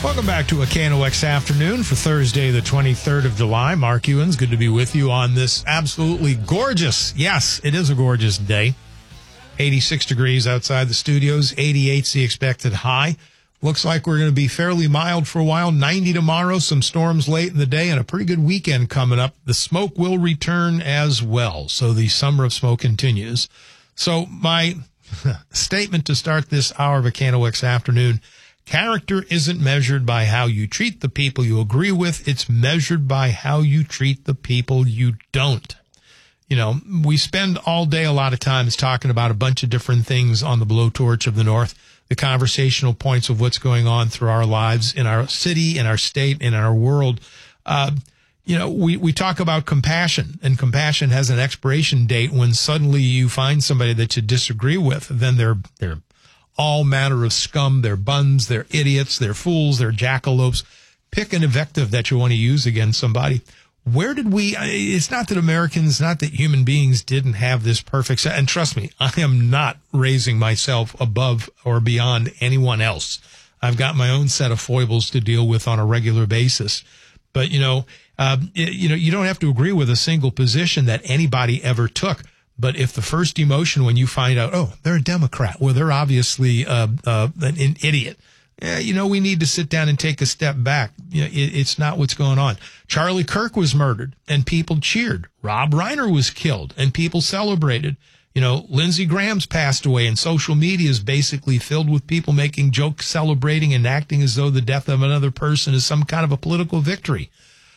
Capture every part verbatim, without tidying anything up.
Welcome back to a K N O X Afternoon for Thursday, the twenty-third of July. Mark Ewens, good to be with you on this absolutely gorgeous, yes, it is a gorgeous day. eighty-six degrees outside the studios, eighty-eight's the expected high. Looks like we're going to be fairly mild for a while, ninety tomorrow, some storms late in the day, and a pretty good weekend coming up. The smoke will return as well, so the summer of smoke continues. So my statement to start this hour of a K N O X Afternoon: character isn't measured by how you treat the people you agree with. It's measured by how you treat the people you don't. You know, we spend all day a lot of times talking about a bunch of different things on the blowtorch of the North, the conversational points of what's going on through our lives in our city, in our state, in our world. Uh, you know, we, we talk about compassion, and compassion has an expiration date. When suddenly you find somebody that you disagree with, then they're, they're, all manner of scum. They're buns, they're idiots, they're fools, they're jackalopes. Pick an invective that you want to use against somebody. Where did we, it's not that Americans, not that human beings didn't have this perfect set. And trust me, I am not raising myself above or beyond anyone else. I've got my own set of foibles to deal with on a regular basis. But, you know, uh, you know, you don't have to agree with a single position that anybody ever took. But if the first emotion when you find out, oh, they're a Democrat, well, they're obviously uh, uh, an, an idiot. Yeah, you know, we need to sit down and take a step back. You know, it, it's not what's going on. Charlie Kirk was murdered and people cheered. Rob Reiner was killed and people celebrated. You know, Lindsey Graham's passed away, and social media is basically filled with people making jokes, celebrating, and acting as though the death of another person is some kind of a political victory.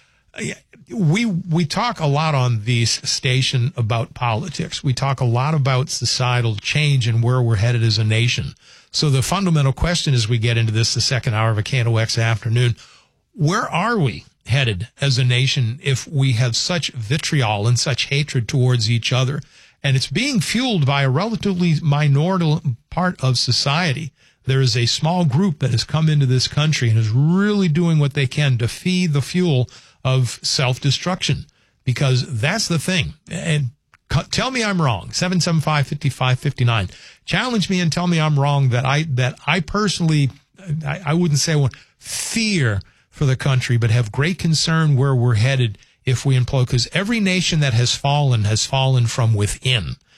We we talk a lot on this station about politics. We talk a lot about societal change and where we're headed as a nation. So the fundamental question as we get into this, the second hour of a K N O X Afternoon, where are we headed as a nation if we have such vitriol and such hatred towards each other? And it's being fueled by a relatively minority part of society. There is a small group that has come into this country and is really doing what they can to feed the fuel of self-destruction, because that's the thing. And c- tell me I'm wrong. seven seven five, five five five nine. Challenge me and tell me I'm wrong, that I that I personally, I, I wouldn't say I want fear for the country, but have great concern where we're headed if we implode, because every nation that has fallen has fallen from within.